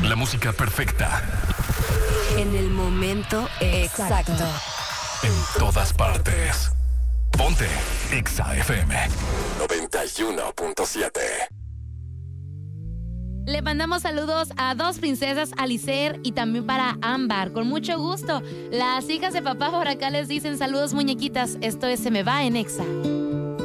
La música perfecta. En el momento exacto. En todas partes. Ponte Exa FM 91.7. Le mandamos saludos a dos princesas, Alicer y también para Ámbar. Con mucho gusto. Las hijas de papá por acá les dicen saludos, muñequitas. Esto es Se Me Va en Exa.